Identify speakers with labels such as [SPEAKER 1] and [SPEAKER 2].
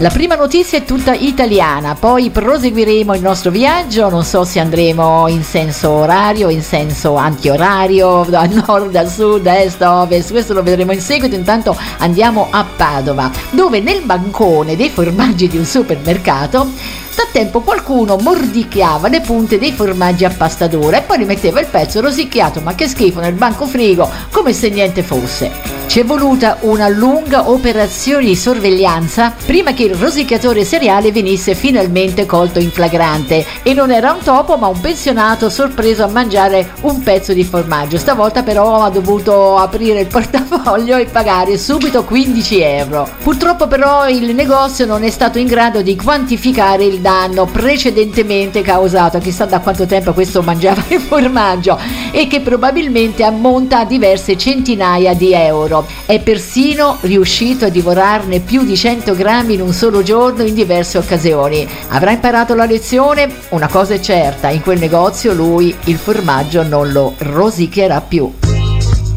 [SPEAKER 1] La prima notizia è tutta italiana, poi proseguiremo il nostro viaggio, non so se andremo in senso orario, in senso antiorario, da nord, a sud, a est, a ovest, questo lo vedremo in seguito. Intanto andiamo a Padova, dove nel bancone dei formaggi di un supermercato da tempo qualcuno mordicchiava le punte dei formaggi a pasta dura e poi rimetteva il pezzo rosicchiato, ma che schifo, nel banco frigo, come se niente fosse. Ci è voluta una lunga operazione di sorveglianza prima che il rosicchiatore seriale venisse finalmente colto in flagrante, e non era un topo ma un pensionato sorpreso a mangiare un pezzo di formaggio. Stavolta però ha dovuto aprire il portafoglio e pagare subito 15 euro. Purtroppo però il negozio non è stato in grado di quantificare il danno precedentemente causato, chissà da quanto tempo questo mangiava il formaggio, e che probabilmente ammonta a diverse centinaia di euro. È persino riuscito a divorarne più di 100 grammi in un solo giorno in diverse occasioni. Avrà imparato la lezione? Una cosa è certa, in quel negozio lui il formaggio non lo rosicchierà più.